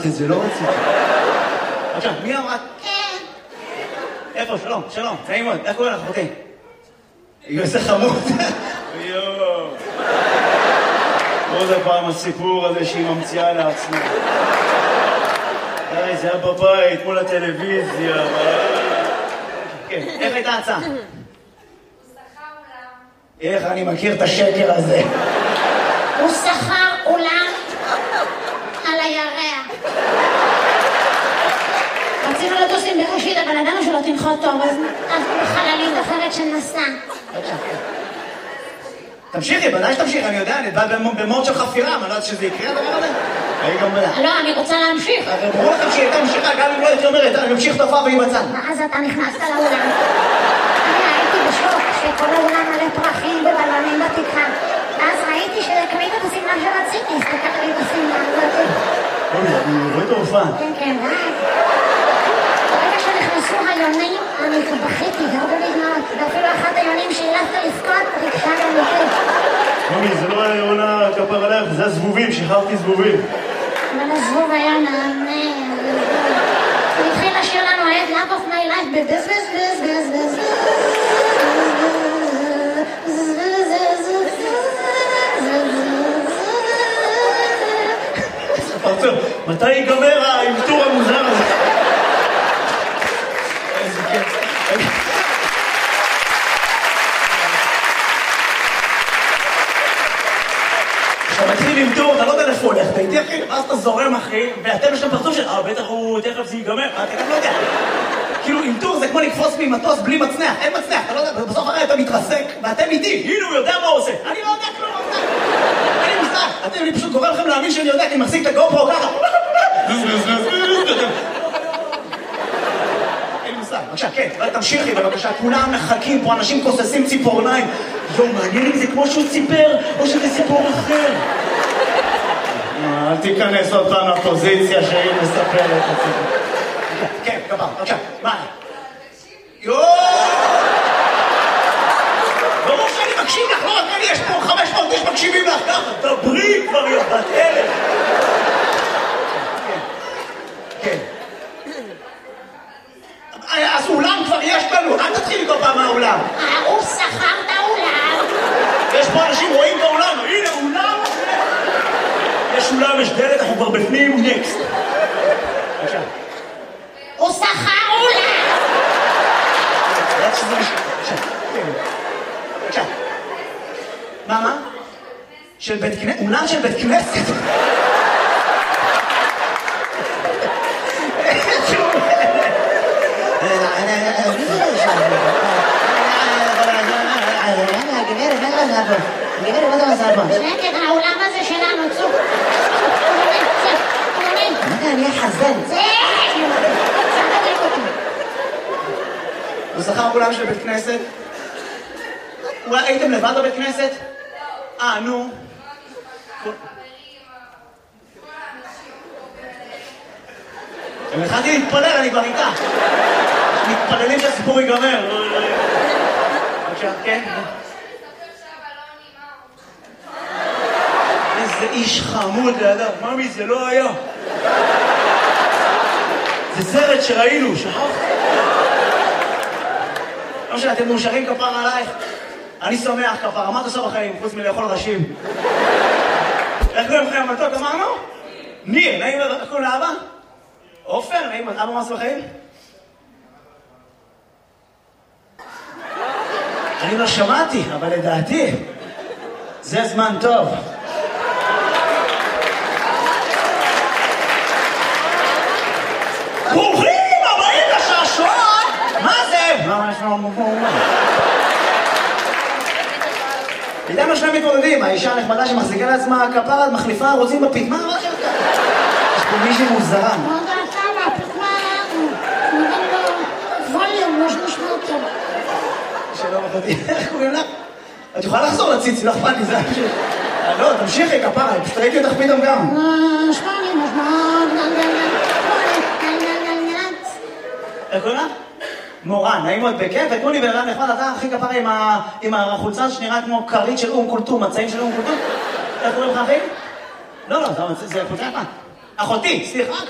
אמרת את זה, לא רציתי. עכשיו, מי אמרת? כן. איפה? שלום, שלום, נעים מאוד, איך קוראים לך, אחותי? איזה חמוד. יואו. עוד הפעם הסיפור הזה שהיא ממציאה לעצמה. זה היה בבית, מול הטלוויזיה. כן, איך הייתה ההצעה? הוא שכר אולם. איך אני מכיר את השקר הזה? הוא שכר אולם על הירח. רצינו לטוס עם בראשית, אבל ידענו שלא תנחות טוב, אז בחללית אחרת שנסע. תמשיכי, בוודאי שתמשיך, אני יודע, אני בא במוד של חפירה, אני לא יודעת שזה יקרה הדבר הזה. אני גם בלע. לא, אני רוצה להמשיך. הרי ברור לכם שהיא הייתה ממשיכה, גם אם לא הייתי אומרת, אני ממשיך תופעה והיא בצד. ואז אתה נכנסת לאולם. אני הייתי בשוק שכל האולם מלא פרחים ובלונים בתקרה. ואז ראיתי שזה קרית את השמלה שרציתי, הסתכלתי לי בשמלה הזאת. אני רואה את ההופעה. כן, כן, ברגע שנכנסו היונים, אני בכיתי, הרבה בזמנות, ואפילו אחת היונים שהילפת לבכות, ריגשה גם יותר. מומי, זה לא היה יונה כפר עליך, זה הזבובים, שחררתי זבובים. אבל הזבוב היה נענה. הוא התחיל לשיר לנו את Love of my life בבז בז בז בז בז פרצוף, מתי ייגמר האלתור המוזר הזה? איזה כיף. כשאתה מתחיל עם טור, אתה לא יודע איפה הולך, אתה איתי אחי, ואז אתה זורם אחי, ואתם יש להם פרצוף של, בטח הוא, תכף זה ייגמר, אתה גם לא יודע. כאילו עם טור זה כמו לקפוץ ממטוס בלי מצנח, אין מצנח, אתה לא יודע, בסוף הרי אתה מתרסק, ואתם איתי, הנה הוא יודע מה הוא עושה, אני לא יודע כלום, אין לי מושג, אני פשוט גורם לכם להאמין שאני יודע, כי אני מחזיק את הגופרו ככה. אין לי מושג, בבקשה, כן, תמשיכי בבקשה, כולם מחכים פה, אנשים כוססים ציפורניים. מעניין אם זה כמו שהוא סיפר, או שזה סיפור אחר. אל תיכנס עוד פעם לפוזיציה שהיא מספרת את הסיפור. כן, כפר, בבקשה, מה? יואו! ברור שאני מקשיב לך, לא רק אני, יש פה 500 איש מקשיבים לך ככה, דברי כבר בת אלף. כן. אז אולם כבר יש לנו, אל תתחילי כל פעם מהאולם. הוא שכר את האולם. יש פה אנשים רואים באולם, הנה אולם. יש אולם, יש דלת, אנחנו כבר בפנים, נקסט. בבקשה. הוא שכר אולם. בבקשה. מה? של בית כנסת? אולם של בית כנסת? שקט, האולם הזה שלנו, צוק. אני אהיה חזן. הוא שכר אולם של בית כנסת? אולי הייתם לבד בבית כנסת? נו. אני התחלתי להתפלל, אני כבר איתה. מתפללים שהסיפור ייגמר. בבקשה, כן? איזה איש חמוד לידה. ממי, זה לא היה. זה סרט שראינו, שכחת? לא משנה, אתם מאושרים כפר עלייך. אני שמח כפר, מה אתה עושה בחיים, חוץ מלאכול ראשים? איך קוראים לכם המתוק, אמרנו? ניר, נעים, איך קוראים לאבא? עופר, נעים, אבא מה עושה בחיים? אני לא שמעתי, אבל לדעתי, זה זמן טוב. ברוכים הבאים לשעשועון! מה זה? מה יש לנו? איתם יש להם מתמודדים, האישה הנחמדה שמחזיקה לעצמה כפרה, מחליפה רוצים בפית, מה אמרת לך? יש פה מישהי מוזרה. מה דעתה מהפתמה? נותן לו ווליום, לא שנשמע אותו. שלום אחותי, איך קוראים לך? את יכולה לחזור לציצי, לא אכפת לי, זה פשוט... לא, תמשיכי כפרה, פשוט ראיתי אותך פתאום גם. איך קוראים לך? מורן, נעים מאוד בכיף, ותנו לי בן אדם נחמד, אתה הכי כפרה עם החולצה שנראה כמו כרית של קולטום, מצעים של קולטום. איך קוראים לך אחי? לא, זה חולצה יפה. אחותי, סליחה.